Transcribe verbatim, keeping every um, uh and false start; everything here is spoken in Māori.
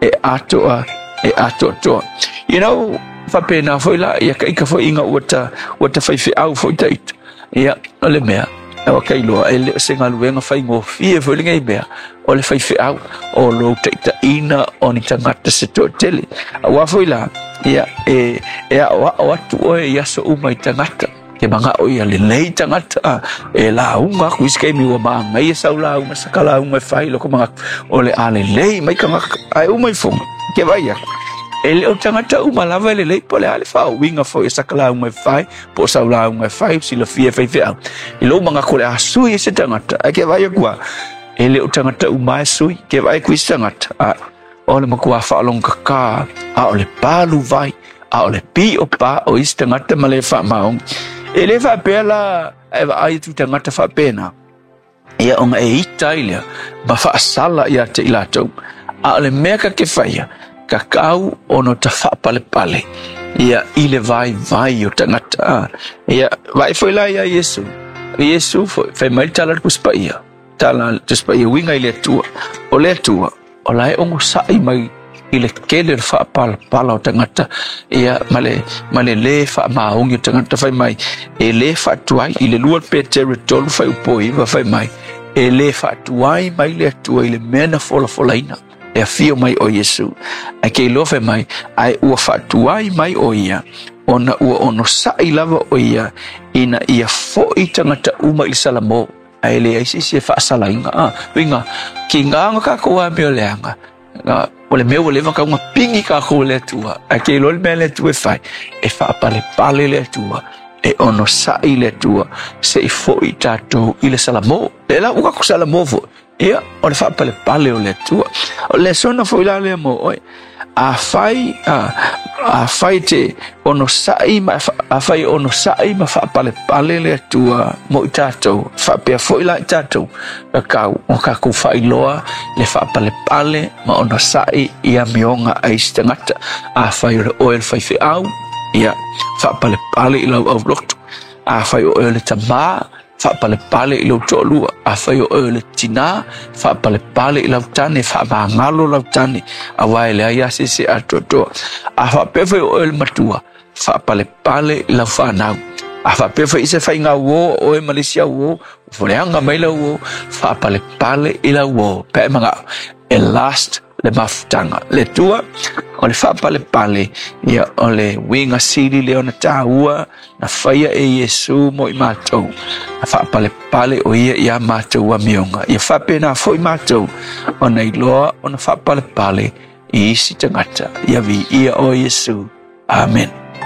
e atoa e ato to. You know, fa pena foi la ia kai ka foi inga wata wata fai fi au foi tait. Ia ole mea. O kai lo ele singa luenga fai ngo fie foi ngai bea. Ole fai fi au o lo taita ina oni tangata se to tele. Wa foi la ia e e wa watu o ia so umai tangata. Ke manga o ia le nei tangata e la unga ku iskai mi wa ma ngai sa la unga sakala unga fai lo ko manga ole ale lei mai ka ai umai fong ke vai ya ele o tangata uma lava ele lei pole ale fa winga fo sakala unga fai po sa la unga fai si lo fie fai fai e lo manga ko le asu e se tangata ke vai kwa ele o tangata uma sui ke vai ku tangata a ole mo ko fa long ka a ole palu vai a ole pi o pa o istangata male fa maong ele fa pela ai tu tangata fa pena ia onga e italia ba fa sala ia te ilato a le meka ke faia kakau ono ta fa pale pale ia ile vai vai o tangata ia vai foi lá ia Yesu Yesu foi foi mai tala ku spaia tala te spaia winga ile tua o le tua o lai ongo sai mai ile kele fa pal pala o tangata ia male male le fa maungi tangata fai mai e le fa tuai ile lua pe territory fai upoi va fai mai e le fa tuai mai le tuai le mena fola folaina e fio mai o Yesu a ke lo fai mai ai ua fa tuai mai o ia ona ua ono sai lava o ia ina ia fo i tangata uma i salamo ai le ai si fa salainga ah winga kinga ka ko a me leanga na ole meu leva ka unha pingi ka ko le tua a ke lo me le tua fai e fa pale pale le tua e ono sai le tua se i fo i tato i le salamo le la uka ko salamo fo ia o le fa pale pale o le tua o le sona fo la le mo oi a fai a a fai te ono sai ma a fai ono sai ma fa pale pale le tua mo i tato fa pe fo la tato ka o ka ko fai loa le fa pale pale ma ono sai ia mionga ai stangata a fai o oil fai fe au ia fa pale pale i lau au lokto a fai o oil tama fa pale pale i lau tolua a fai o oil tina fa pale pale i lau tane fa mangalo lau tane a wai le ai ase se atoto a fa pe fai o oil matua fa pale pale i lau whanau a fa pe fai se fai ngā wo o e Malaysia wo fureanga mai lau wo fa pale pale i lau wo pe manga e last le mafutanga le tua o le fa pale pale ia o le winga sili le ona taua na faia e Yesu mo i matou na fa pale pale o ia ia matou a mionga ia fa pena foi matou ona iloa ona fa pale pale i isi tangata ia vi ia o Yesu amen.